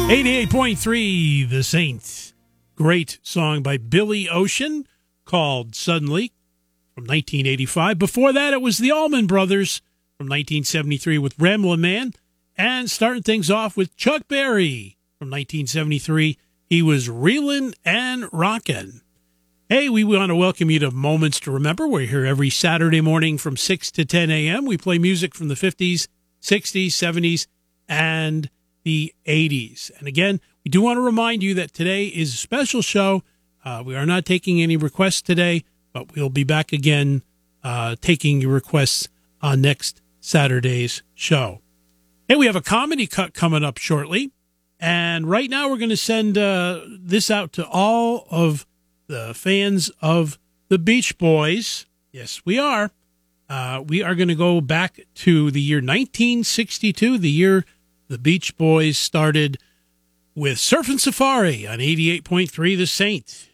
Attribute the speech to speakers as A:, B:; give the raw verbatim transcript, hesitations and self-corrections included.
A: eighty-eight point three, The Saint. Great song by Billy Ocean called Suddenly from nineteen eighty-five. Before that, it was the Allman Brothers from nineteen seventy-three with Ramblin' Man. And starting things off with Chuck Berry from nineteen seventy-three. He was Reelin' and Rockin'. Hey, we want to welcome you to Moments to Remember. We're here every Saturday morning from six to ten a.m. We play music from the fifties, sixties, seventies, and the eighties. And again, we do want to remind you that today is a special show. Uh, we are not taking any requests today, but we'll be back again uh, taking your requests on next Saturday's show. Hey, we have a comedy cut coming up shortly. And right now we're going to send uh, this out to all of the fans of the Beach Boys. Yes, we are. Uh, we are going to go back to the year nineteen sixty-two, the year the Beach Boys started with Surfin' Safari on eighty-eight point three The Saint.